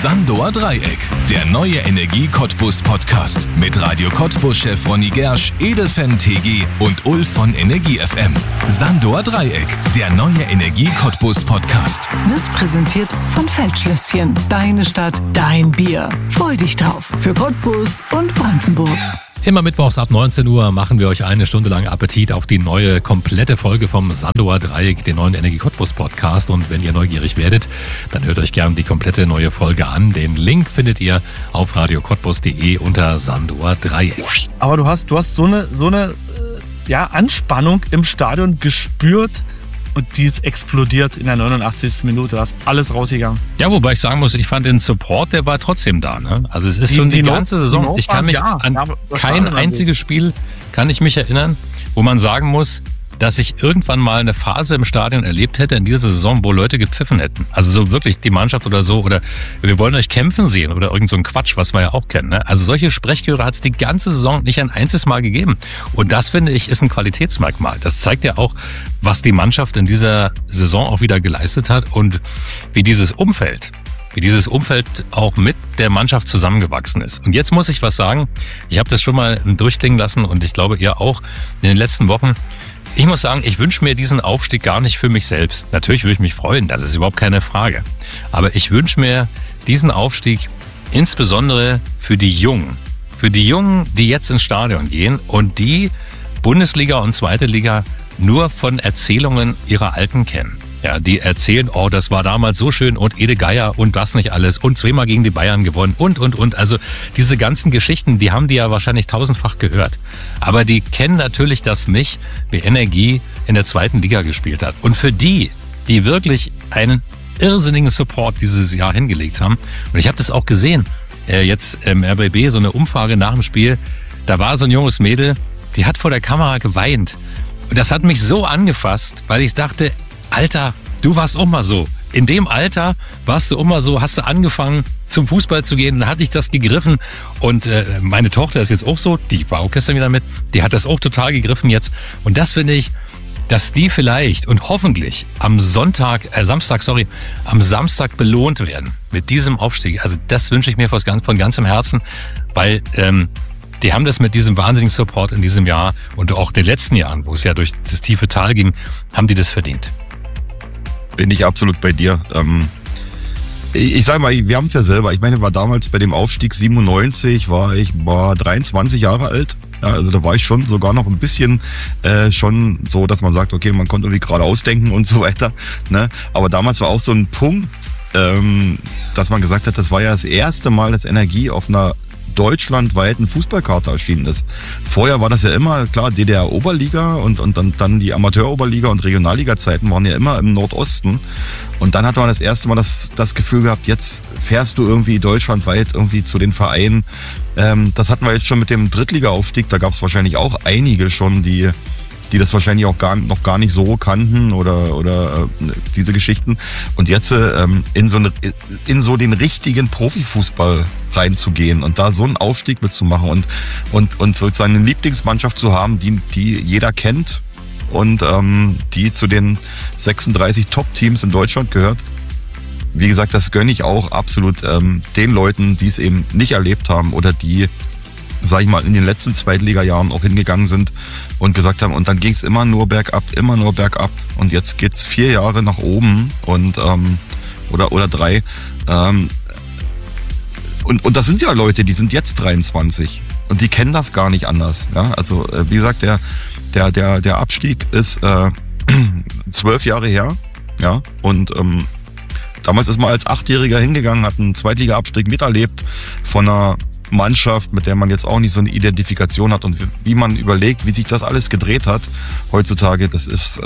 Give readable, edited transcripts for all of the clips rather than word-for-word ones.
Sandor Dreieck, der neue Energie-Cottbus-Podcast mit Radio Cottbus-Chef Ronny Gersch, Edelfan TG und Ulf von Energie FM. Sandor Dreieck, der neue Energie-Cottbus-Podcast. Wird präsentiert von Feldschlösschen. Deine Stadt, dein Bier. Freu dich drauf. Für Cottbus und Brandenburg. Immer mittwochs ab 19 Uhr machen wir euch eine Stunde lang Appetit auf die neue, komplette Folge vom Sandor Dreieck, den neuen Energie-Cottbus-Podcast. Und wenn ihr neugierig werdet, dann hört euch gerne die komplette neue Folge an. Den Link findet ihr auf radiocottbus.de unter Sandor Dreieck. Aber du hast so eine Anspannung im Stadion gespürt. Und die ist explodiert in der 89. Minute. Da ist alles rausgegangen. Ja, wobei ich sagen muss, ich fand den Support, der war trotzdem da. Ne? Also es ist schon die ganze Saison. Ich kann mich an kein einziges Spiel kann ich mich erinnern, wo man sagen muss, dass ich irgendwann mal eine Phase im Stadion erlebt hätte in dieser Saison, wo Leute gepfiffen hätten. Also so wirklich die Mannschaft oder so, oder wir wollen euch kämpfen sehen oder irgend so ein Quatsch, was wir ja auch kennen. Ne? Also solche Sprechchöre hat es die ganze Saison nicht ein einziges Mal gegeben. Und das, finde ich, ist ein Qualitätsmerkmal. Das zeigt ja auch, was die Mannschaft in dieser Saison auch wieder geleistet hat und wie dieses Umfeld auch mit der Mannschaft zusammengewachsen ist. Und jetzt muss ich was sagen. Ich habe das schon mal durchklingen lassen und ich glaube, ihr auch in den letzten Wochen. Ich muss sagen, ich wünsche mir diesen Aufstieg gar nicht für mich selbst. Natürlich würde ich mich freuen, das ist überhaupt keine Frage. Aber ich wünsche mir diesen Aufstieg insbesondere für die Jungen. Für die Jungen, die jetzt ins Stadion gehen und die Bundesliga und Zweite Liga nur von Erzählungen ihrer Alten kennen. Ja, die erzählen, oh, das war damals so schön und Ede Geier und das nicht alles und zweimal gegen die Bayern gewonnen und. Also diese ganzen Geschichten, die haben die ja wahrscheinlich tausendfach gehört. Aber die kennen natürlich das nicht, wie Energie in der zweiten Liga gespielt hat. Und für die wirklich einen irrsinnigen Support dieses Jahr hingelegt haben, und ich habe das auch gesehen, jetzt im RBB, so eine Umfrage nach dem Spiel, da war so ein junges Mädel, die hat vor der Kamera geweint. Und das hat mich so angefasst, weil ich dachte, Alter, du warst auch mal so. In dem Alter warst du auch mal so, hast du angefangen zum Fußball zu gehen, dann hatte ich das gegriffen und meine Tochter ist jetzt auch so, die war auch gestern wieder mit, die hat das auch total gegriffen jetzt und das finde ich, dass die vielleicht und hoffentlich am Samstag belohnt werden mit diesem Aufstieg. Also das wünsche ich mir von ganzem Herzen, weil die haben das mit diesem wahnsinnigen Support in diesem Jahr und auch in den letzten Jahren, wo es ja durch das tiefe Tal ging, haben die das verdient. Bin ich absolut bei dir. Ich sag mal, wir haben es ja selber. Ich meine, war damals bei dem Aufstieg 97, war 23 Jahre alt. Ja, also da war ich schon sogar noch ein bisschen schon so, dass man sagt, okay, man konnte irgendwie gerade ausdenken und so weiter. Ne? Aber damals war auch so ein Punkt, dass man gesagt hat, das war ja das erste Mal, dass Energie auf einer deutschlandweiten Fußballkarte erschienen ist. Vorher war das ja immer, klar, DDR-Oberliga und dann die Amateur-Oberliga und Regionalliga-Zeiten waren ja immer im Nordosten. Und dann hat man das erste Mal das Gefühl gehabt, jetzt fährst du irgendwie deutschlandweit irgendwie zu den Vereinen. Das hatten wir jetzt schon mit dem Drittliga-Aufstieg, da gab es wahrscheinlich auch einige schon, die das wahrscheinlich auch noch gar nicht so kannten oder diese Geschichten. Und jetzt in so den richtigen Profifußball reinzugehen und da so einen Aufstieg mitzumachen und sozusagen eine Lieblingsmannschaft zu haben, die jeder kennt und die zu den 36 Top-Teams in Deutschland gehört. Wie gesagt, das gönne ich auch absolut den Leuten, die es eben nicht erlebt haben oder die, sag ich mal, in den letzten Zweitliga-Jahren auch hingegangen sind und gesagt haben, und dann ging es immer nur bergab und jetzt geht's 4 Jahre nach oben und oder 3 und das sind ja Leute, die sind jetzt 23 und die kennen das gar nicht anders. Ja? Also wie gesagt, der Abstieg ist 12 Jahre her, ja, und damals ist man als 8-Jähriger hingegangen, hat einen Zweitliga-Abstieg miterlebt von einer Mannschaft, mit der man jetzt auch nicht so eine Identifikation hat und wie man überlegt, wie sich das alles gedreht hat heutzutage, das ist,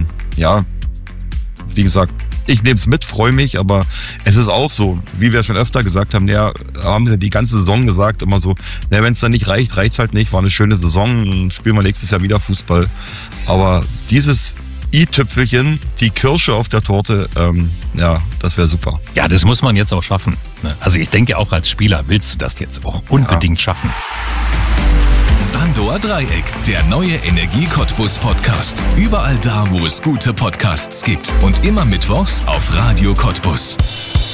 wie gesagt, ich nehme es mit, freue mich, aber es ist auch so, wie wir schon öfter gesagt haben, ja, haben sie die ganze Saison gesagt, immer so, wenn es dann nicht reicht, reicht's halt nicht, war eine schöne Saison, spielen wir nächstes Jahr wieder Fußball, aber dieses i-Tüpfelchen, die Kirsche auf der Torte, das wäre super. Ja, das muss man jetzt auch schaffen. Also ich denke auch als Spieler willst du das jetzt auch unbedingt schaffen. Sandor Dreieck, der neue Energie-Cottbus-Podcast. Überall da, wo es gute Podcasts gibt. Und immer mittwochs auf Radio Cottbus.